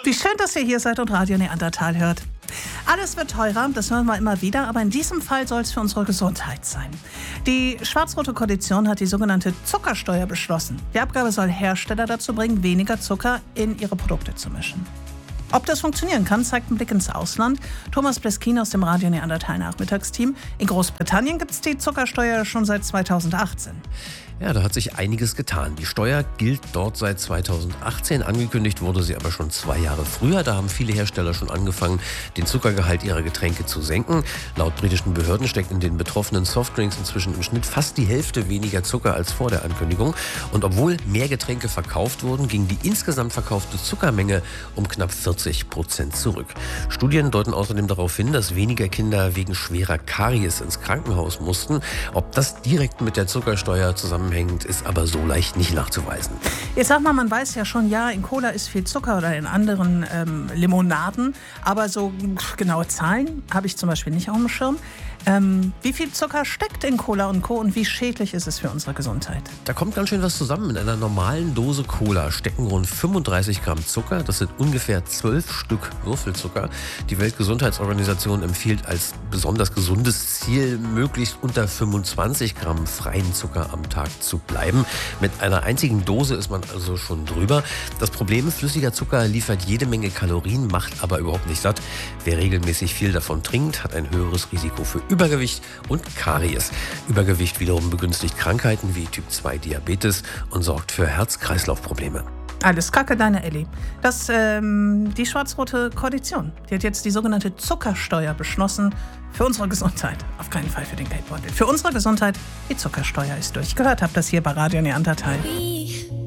Wie schön, dass ihr hier seid und Radio Neandertal hört. Alles wird teurer, das hören wir immer wieder, aber in diesem Fall soll es für unsere Gesundheit sein. Die schwarz-rote Koalition hat die sogenannte Zuckersteuer beschlossen. Die Abgabe soll Hersteller dazu bringen, weniger Zucker in ihre Produkte zu mischen. Ob das funktionieren kann, zeigt ein Blick ins Ausland. Thomas Pleskin aus dem Radio Neandertal Nachmittagsteam. In Großbritannien gibt es die Zuckersteuer schon seit 2018. Ja, da hat sich einiges getan. Die Steuer gilt dort seit 2018. Angekündigt wurde sie aber schon 2 Jahre früher. Da haben viele Hersteller schon angefangen, den Zuckergehalt ihrer Getränke zu senken. Laut britischen Behörden steckt in den betroffenen Softdrinks inzwischen im Schnitt fast die Hälfte weniger Zucker als vor der Ankündigung. Und obwohl mehr Getränke verkauft wurden, ging die insgesamt verkaufte Zuckermenge um knapp 40% zurück. Studien deuten außerdem darauf hin, dass weniger Kinder wegen schwerer Karies ins Krankenhaus mussten. Ob das direkt mit der Zuckersteuer zusammenhängt, ist aber so leicht nicht nachzuweisen. Jetzt sag mal, man weiß ja schon, ja, in Cola ist viel Zucker oder in anderen Limonaden, aber so genaue Zahlen habe ich zum Beispiel nicht auf dem Schirm. Wie viel Zucker steckt in Cola und Co. und wie schädlich ist es für unsere Gesundheit? Da kommt ganz schön was zusammen. In einer normalen Dose Cola stecken rund 35 Gramm Zucker. Das sind ungefähr 12 Stück Würfelzucker. Die Weltgesundheitsorganisation empfiehlt als besonders gesundes Ziel, möglichst unter 25 Gramm freien Zucker am Tag zu bleiben. Mit einer einzigen Dose ist man also schon drüber. Das Problem, flüssiger Zucker liefert jede Menge Kalorien, macht aber überhaupt nicht satt. Wer regelmäßig viel davon trinkt, hat ein höheres Risiko für Übergewicht und Karies. Übergewicht wiederum begünstigt Krankheiten wie Typ-2-Diabetes und sorgt für Herz-Kreislauf-Probleme. Alles Kacke, deine Elli. Die schwarz-rote Koalition, die hat jetzt die sogenannte Zuckersteuer beschlossen. Für unsere Gesundheit. Auf keinen Fall für den Geldbeutel. Für unsere Gesundheit, die Zuckersteuer ist durch. Gehört habt das hier bei Radio Neandertal.